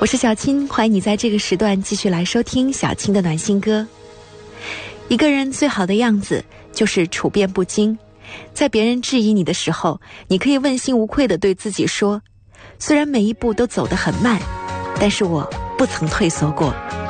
我是小青，欢迎你在这个时段继续来收听小青的暖心歌。一个人最好的样子就是处变不惊，在别人质疑你的时候，你可以问心无愧地对自己说，虽然每一步都走得很慢，但是我不曾退缩过。